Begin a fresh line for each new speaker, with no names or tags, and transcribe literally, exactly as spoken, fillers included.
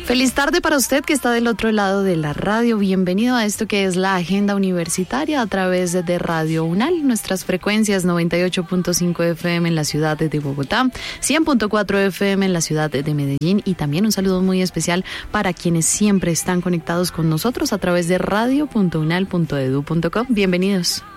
Feliz tarde para usted que está del otro lado de la radio. Bienvenido a esto que es la agenda universitaria a través de Radio UNAL. Nuestras frecuencias noventa y ocho punto cinco F M en la ciudad de Bogotá, cien punto cuatro F M en la ciudad de Medellín y también un saludo muy especial para quienes siempre están conectados con nosotros a través de radio punto unal punto edu punto co. Bienvenidos.